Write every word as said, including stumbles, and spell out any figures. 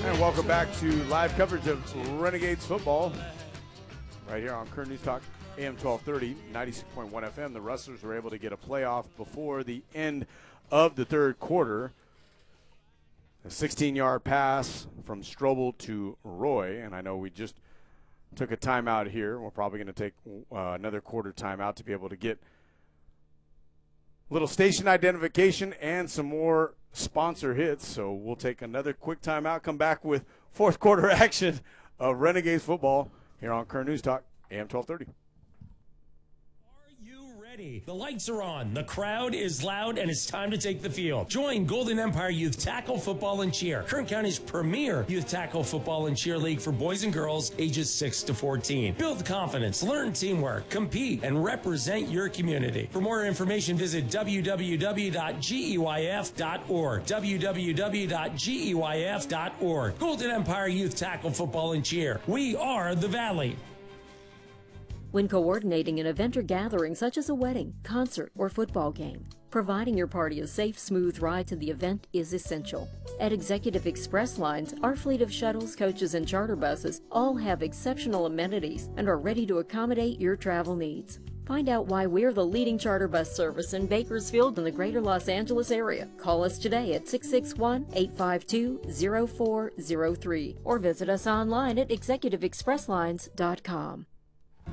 And welcome back to live coverage of Renegades football right here on Kern News Talk, A M twelve thirty, ninety-six point one F M. The Rustlers were able to get a playoff before the end of the third quarter. A sixteen-yard pass from Strobel to Roy, and I know we just took a timeout here. We're probably going to take uh, another quarter timeout to be able to get a little station identification and some more sponsor hits. So we'll take another quick timeout, come back with fourth quarter action of Renegades football here on Kern News Talk, A M twelve thirty. The lights are on, the crowd is loud, and it's time to take the field. Join Golden Empire Youth Tackle Football and Cheer, Kern County's premier youth tackle football and cheer league for boys and girls ages six to fourteen. Build confidence, learn teamwork, compete, and represent your community. For more information, visit w w w dot g e y f dot org. w w w dot g e y f dot org. Golden Empire Youth Tackle Football and Cheer. We are the Valley. When coordinating an event or gathering such as a wedding, concert, or football game, providing your party a safe, smooth ride to the event is essential. At Executive Express Lines, our fleet of shuttles, coaches, and charter buses all have exceptional amenities and are ready to accommodate your travel needs. Find out why we're the leading charter bus service in Bakersfield and the greater Los Angeles area. Call us today at six six one, eight five two, zero four zero three or visit us online at executive express lines dot com.